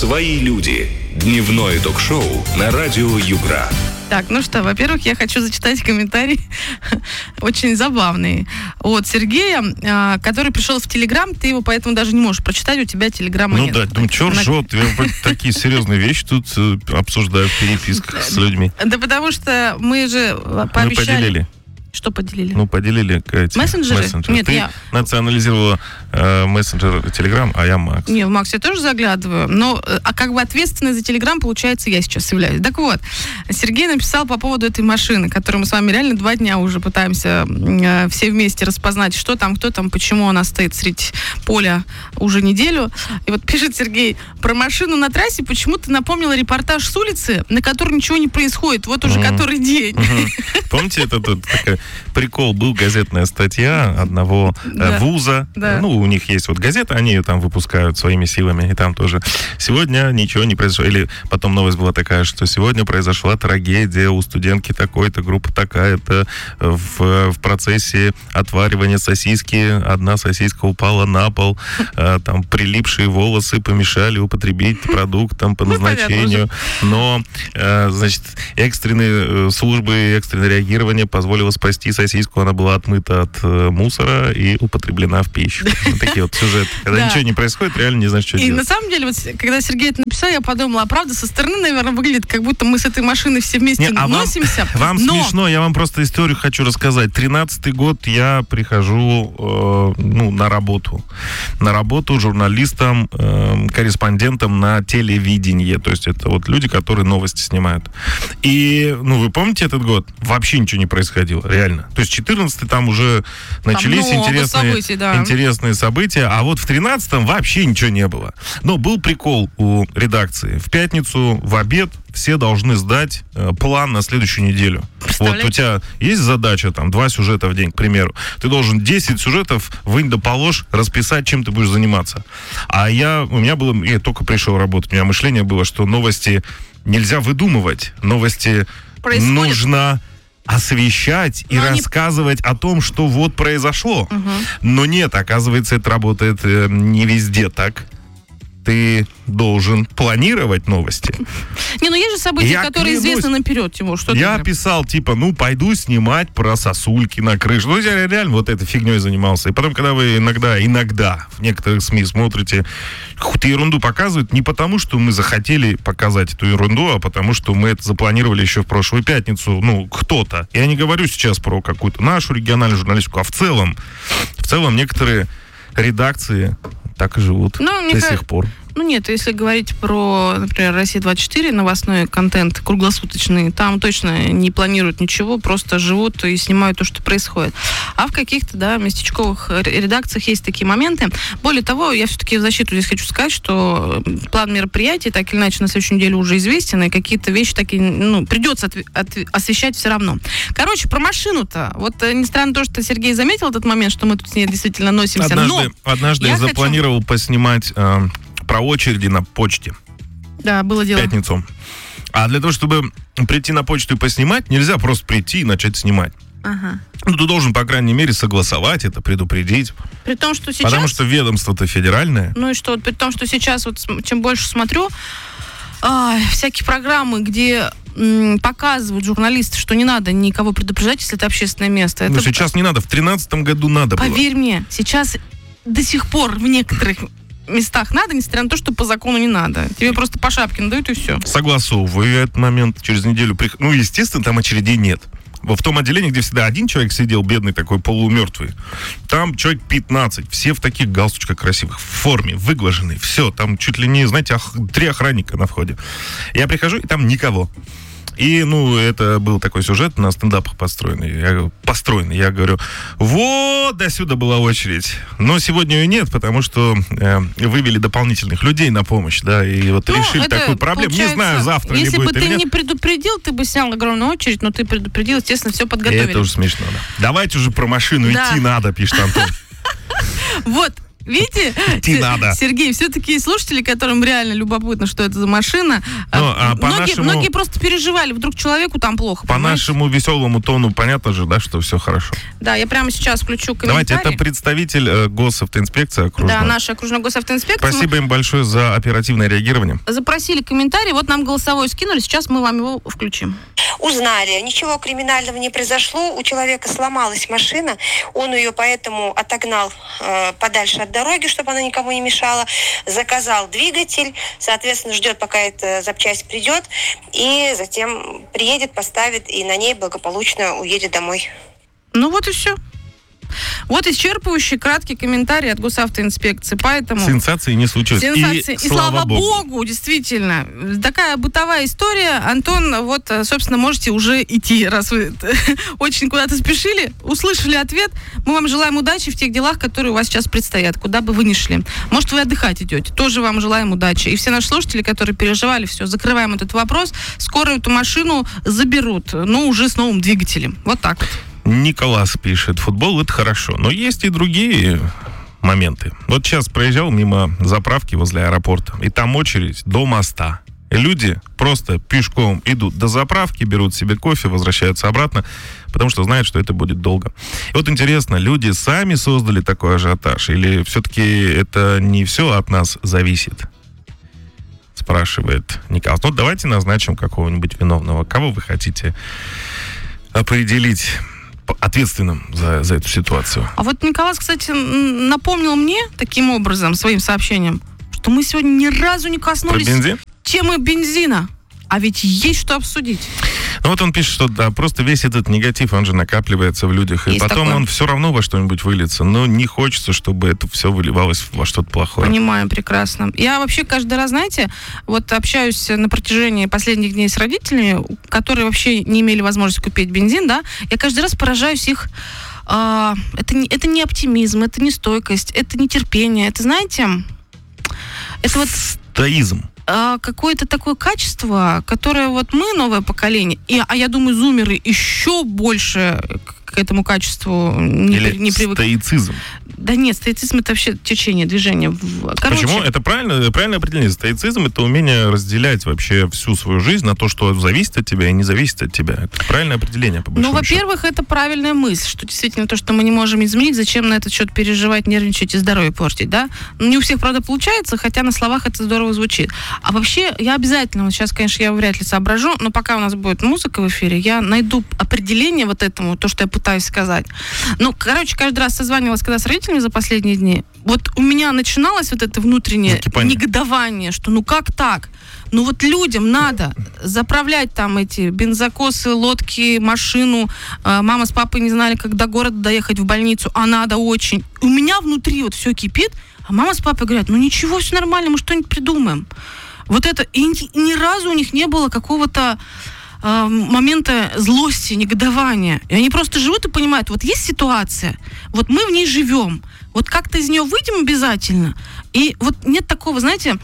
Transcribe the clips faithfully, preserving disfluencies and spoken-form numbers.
«Свои люди». Дневное ток-шоу на радио Югра. Так, ну что, во-первых, я хочу зачитать комментарий очень забавный от Сергея, который пришел в Телеграм, ты его поэтому даже не можешь прочитать, у тебя Телеграма ну нет. Ну да, ну чё ржёт, я такие серьезные вещи тут обсуждаю в переписках с людьми. Да потому что мы же пообещали... Мы поделили. Что поделили? Ну, поделили эти мессенджеры. мессенджеры. Нет, Ты я... национализировала э, мессенджер Telegram, а я Макс. Не, в Макс я тоже заглядываю, но а как бы ответственной за Telegram, получается, я сейчас являюсь. Так вот, Сергей написал по поводу этой машины, которую мы с вами реально два дня уже пытаемся э, все вместе распознать, что там, кто там, почему она стоит среди поля уже неделю. И вот пишет Сергей, про машину на трассе почему-то напомнила репортаж с улицы, на которой ничего не происходит, вот уже mm-hmm. который день. Mm-hmm. Помните, это такая... Прикол был, газетная статья одного да. вуза. Да. Ну, у них есть вот газета, они ее там выпускают своими силами, и там тоже сегодня ничего не произошло. Или потом новость была такая, что сегодня произошла трагедия у студентки такой-то, группа такая-то. В, в процессе отваривания сосиски одна сосиска упала на пол, там прилипшие волосы помешали употребить продукт там по назначению. Но, значит, экстренные службы, экстренное реагирование позволило спасти сосиску, она была отмыта от э, мусора и употреблена в пищу. Вот такие вот сюжеты. Когда да. ничего не происходит, реально не знаешь, что и делать. И на самом деле, вот, когда Сергей это написал, я подумала, а правда, со стороны, наверное, выглядит, как будто мы с этой машиной все вместе не, а носимся. Вам, вам но... смешно, я вам просто историю хочу рассказать. Тринадцатый год я прихожу э, ну, на работу. На работу журналистом, э, корреспондентом на телевидении. То есть это вот люди, которые новости снимают. И, ну, вы помните этот год? Вообще ничего не происходило, реально. То есть четырнадцатый там уже начались там интересные, событий, да. интересные события, а вот в тринадцатом вообще ничего не было. Но был прикол у редакции. В пятницу в обед все должны сдать э, план на следующую неделю. Вот у тебя есть задача, там, два сюжета в день, к примеру. Ты должен десять сюжетов вынь да положь, расписать, чем ты будешь заниматься. А я, у меня было, я только пришел работать, у меня мышление было, что новости нельзя выдумывать. Новости происходит. Нужно освещать и Но рассказывать они... о том, что вот произошло. Угу. Но нет, оказывается, это работает э, не везде так. Ты должен планировать новости. Не, ну есть же события, я которые клянусь, известны наперед, Тимур. Что я ты писал, типа, ну, пойду снимать про сосульки на крыше. Ну, я реально вот этой фигней занимался. И потом, когда вы иногда, иногда в некоторых СМИ смотрите, какую-то ерунду показывают, не потому, что мы захотели показать эту ерунду, а потому, что мы это запланировали еще в прошлую пятницу, ну, кто-то. Я не говорю сейчас про какую-то нашу региональную журналистику, а в целом, в целом некоторые редакции так и живут ну, до сих кажется, пор. Ну нет, если говорить про, например, Россия двадцать четыре, новостной контент круглосуточный, там точно не планируют ничего, просто живут и снимают то, что происходит. А в каких-то, да, местечковых редакциях есть такие моменты. Более того, я все-таки в защиту здесь хочу сказать, что план мероприятий так или иначе на следующей неделе уже известен, и какие-то вещи таки, ну, придется от, от, освещать все равно. Короче, про машину-то. Вот не странно то, что Сергей заметил этот момент, что мы тут с ней действительно носимся. Однажды, но однажды я, я запланировал хочу... поснимать э, про очереди на почте. Да, было дело. В пятницу. А для того, чтобы прийти на почту и поснимать, нельзя просто прийти и начать снимать. Ага. Ну, ты должен, по крайней мере, согласовать это, предупредить. При том, что сейчас... Потому что ведомство-то федеральное. Ну и что? При том, что сейчас, вот чем больше смотрю, а, всякие программы, где м, показывают журналисты, что не надо никого предупреждать, если это общественное место. Ну, это... сейчас не надо. В тринадцатом году надо Поверь было. Поверь мне, сейчас до сих пор в некоторых местах надо, несмотря на то, что по закону не надо. Тебе просто по шапке надают, и все. Согласовываю этот момент. Через неделю... При... Ну, естественно, там очередей нет. В том отделении, где всегда один человек сидел, бедный такой, полумертвый, там человек пятнадцать, все в таких галстучках красивых, в форме, выглаженные, все, там чуть ли не, знаете, ох, три охранника на входе. Я прихожу, и там никого. И, ну, это был такой сюжет на стендапах построенный. Я, построенный. Я говорю, вот, до сюда была очередь. Но сегодня ее нет, потому что э, вывели дополнительных людей на помощь, да, и вот ну, решили такую проблему. Не знаю, завтра ли будет или нет. Если бы ты не предупредил, ты бы снял огромную очередь, но ты предупредил, естественно, все подготовили. Это уже смешно, да. Давайте уже про машину да. идти надо, пишет Антон. Вот. Видите? Идти надо. Сергей, все-таки есть слушатели, которым реально любопытно, что это за машина. Ну, а по многие, нашему... многие просто переживали, вдруг человеку там плохо. По понимаете? нашему веселому тону понятно же, да, что все хорошо. Да, я прямо сейчас включу комментарий. Давайте, это представитель э, госавтоинспекции окружной. Да, наша окружная госавтоинспекция. Спасибо им большое за оперативное реагирование. Запросили комментарий, вот нам голосовой скинули, сейчас мы вам его включим. Узнали, ничего криминального не произошло, у человека сломалась машина, он ее поэтому отогнал э, подальше от дороги, чтобы она никому не мешала, заказал двигатель, соответственно, ждет, пока эта запчасть придет, и затем приедет, поставит, и на ней благополучно уедет домой. Ну вот и все. Вот исчерпывающий краткий комментарий от госавтоинспекции, поэтому... Сенсации не случилось. Сенсации. И, и, и слава богу. богу, действительно. Такая бытовая история. Антон, вот, собственно, можете уже идти, раз вы очень куда-то спешили, услышали ответ. Мы вам желаем удачи в тех делах, которые у вас сейчас предстоят, куда бы вы ни шли. Может, вы отдыхать идете. Тоже вам желаем удачи. И все наши слушатели, которые переживали, все, закрываем этот вопрос. Скоро эту машину заберут, но уже с новым двигателем. Вот так вот. Николас пишет, футбол это хорошо, но есть и другие моменты. Вот сейчас проезжал мимо заправки возле аэропорта, и там очередь до моста. И люди просто пешком идут до заправки, берут себе кофе, возвращаются обратно, потому что знают, что это будет долго. И вот интересно, люди сами создали такой ажиотаж, или все-таки это не все от нас зависит? Спрашивает Николас. Ну, давайте назначим какого-нибудь виновного. Кого вы хотите определить ответственным за, за эту ситуацию? А вот Николас, кстати, напомнил мне таким образом, своим сообщением, что мы сегодня ни разу не коснулись темы бензина. А ведь есть что обсудить. Ну вот он пишет, что да, просто весь этот негатив, он же накапливается в людях, есть и потом такое. Он все равно во что-нибудь выльется, но не хочется, чтобы это все выливалось во что-то плохое. Понимаю прекрасно. Я вообще каждый раз, знаете, вот общаюсь на протяжении последних дней с родителями, которые вообще не имели возможности купить бензин, да, я каждый раз поражаюсь их. Э, это, не, это не оптимизм, это не стойкость, это не терпение, это, знаете, это вот... Стоизм. Какое-то такое качество, которое вот мы, новое поколение, и, а я думаю, зумеры еще больше к этому качеству не, Или не привыкли. стоицизм. Да нет, стоицизм — это вообще течение, движение. Короче, почему? Это правильно, правильное определение. Стоицизм — это умение разделять вообще всю свою жизнь на то, что зависит от тебя и не зависит от тебя. Это правильное определение, по большому Ну, во-первых, счету. Это правильная мысль, что действительно то, что мы не можем изменить, зачем на этот счет переживать, нервничать и здоровье портить, да? Не у всех, правда, получается, хотя на словах это здорово звучит. А вообще, я обязательно, вот сейчас, конечно, я вряд ли соображу, но пока у нас будет музыка в эфире, я найду определение вот этому, то, что я пытаюсь сказать. Ну, короче, каждый раз созванивалась, когда с родителями за последние дни, вот у меня начиналось вот это внутреннее Закипание. негодование, что ну как так? Ну вот людям надо заправлять там эти бензокосы, лодки, машину. Мама с папой не знали, как до города доехать в больницу, а надо очень. У меня внутри вот все кипит, а мама с папой говорят, ну ничего, все нормально, мы что-нибудь придумаем. Вот это, и ни разу у них не было какого-то э, момента злости, негодования. И они просто живут и понимают, вот есть ситуация, вот мы в ней живем, вот как-то из нее выйдем обязательно. И вот нет такого, знаете,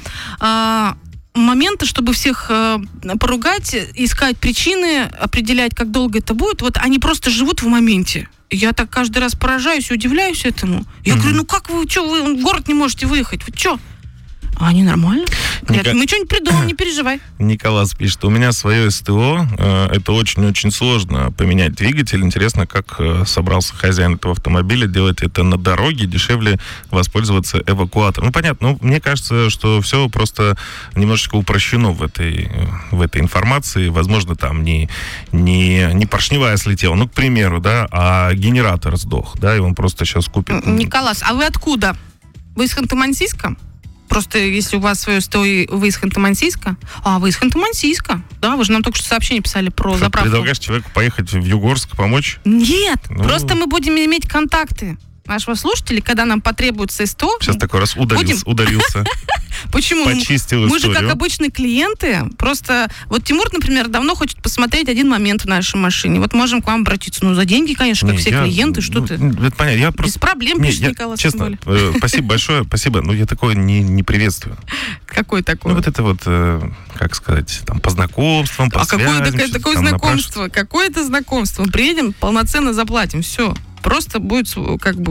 э, момента, чтобы всех э, поругать, искать причины, определять, как долго это будет. Вот они просто живут в моменте. Я так каждый раз поражаюсь и удивляюсь этому. Я mm-hmm. говорю, ну как вы, что, вы в город не можете выехать? Вы что? А они нормально? Говорят, Ника... мы что-нибудь придумаем, не переживай. Николас пишет, у меня свое СТО, это очень-очень сложно поменять двигатель. Интересно, как собрался хозяин этого автомобиля делать это на дороге, дешевле воспользоваться эвакуатором. Ну, понятно, ну, мне кажется, что все просто немножечко упрощено в этой, в этой информации. Возможно, там не, не, не поршневая слетела, ну, к примеру, да, а генератор сдох, да, и он просто сейчас купит. Николас, а вы откуда? Вы из Ханты-Мансийска? Просто если у вас свое СТО, вы из Ханты-Мансийска? А, вы из Ханты-Мансийска. Да, вы же нам только что сообщение писали про что, заправку. Предлагаешь человеку поехать в Югорск помочь? Нет, ну... просто мы будем иметь контакты нашего слушателя, когда нам потребуется СТО. Сейчас такой раз ударился. Будем... ударился. Почему? Почистил Мы историю. же как обычные клиенты. Просто вот Тимур, например, давно хочет посмотреть один момент в нашей машине. Вот можем к вам обратиться. Ну, за деньги, конечно, как не, все я, клиенты. Что ну, ты? Это понятно. Я просто... Без проблем, пишет Николас. Честно, э, спасибо большое. Спасибо. Но я такое не, не приветствую. Какой такой? Ну, вот это вот, э, как сказать, там, по знакомствам, по а связям. А какое такое знакомство? Какое это знакомство? Мы приедем, полноценно заплатим. Все. Просто будет как бы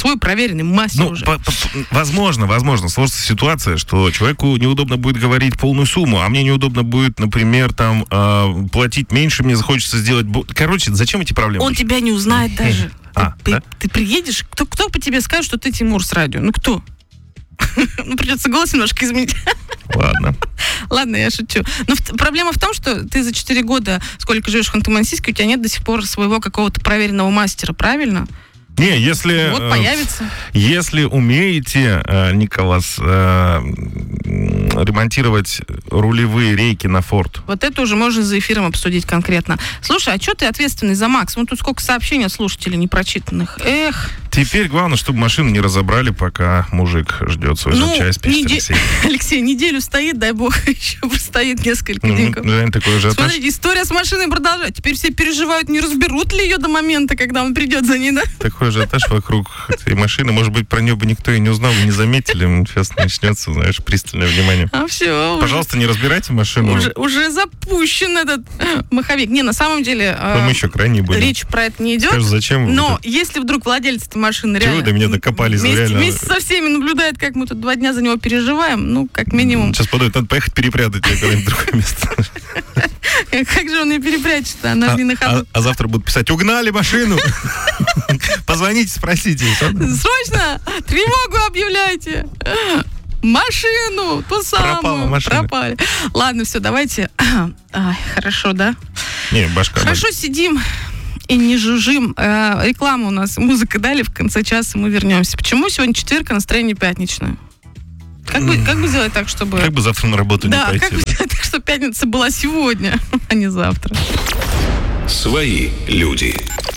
свой проверенный мастер ну, уже. По, по, возможно, возможно, сложится ситуация, что человеку неудобно будет говорить полную сумму, а мне неудобно будет, например, там, э, платить меньше, мне захочется сделать... Короче, зачем эти проблемы? Он тебя не узнает даже. А, ты, да? ты приедешь, кто, кто по тебе скажет, что ты Тимур с радио? Ну, кто? Ну, придется голос немножко изменить. Ладно. Ладно, я шучу. Но в, проблема в том, что ты за четыре года, сколько живешь в Ханты-Мансийске, у тебя нет до сих пор своего какого-то проверенного мастера, правильно? Не, если... Вот появится. Если умеете, Николас, ремонтировать рулевые рейки на Форд. Вот это уже можно за эфиром обсудить конкретно. Слушай, а что ты ответственный за Макс? Вон тут сколько сообщений от слушателей непрочитанных. Эх. Теперь главное, чтобы машину не разобрали, пока мужик ждет свою ну, запчасть. неде... Алексей, неделю стоит, дай бог, еще простоит несколько ну, деньков. Да, такой ажиотаж. Смотрите, история с машиной продолжается. Теперь все переживают, не разберут ли ее до момента, когда он придет за ней, да? Такой ажиотаж вокруг этой машины. Может быть, про нее бы никто и не узнал, и не заметили. Сейчас начнется, знаешь, пристальное внимание. А все. Пожалуйста, уже, не разбирайте машину. Уже, уже запущен этот маховик. Не, на самом деле... Мы еще крайне будем. Речь про это не идет. Скажешь, зачем? Но это... если вдруг владелец этой машины реально... Чего до меня докопались? Вместе, реально... вместе со всеми наблюдает, как мы тут два дня за него переживаем, ну, как минимум... Сейчас подумают, надо поехать перепрятать ее куда-нибудь в другое место. Как же он ее перепрячет-то? Она не на ходу. А завтра будут писать: угнали машину! Позвоните, спросите. Срочно! Тревогу объявляйте! Машину! Ту самую! Пропала машина. Пропали. Ладно, все, давайте... Ай, хорошо, да? Не, башка. Хорошо, сидим и не жужжим. Э, рекламу у нас, музыка дали, в конце часа мы вернемся. Почему сегодня четверг, а настроение пятничное? Как бы, как бы сделать так, чтобы... Как бы завтра на работу да, не пойти. Да, как бы сделать так, чтобы пятница была сегодня, а не завтра. Свои люди.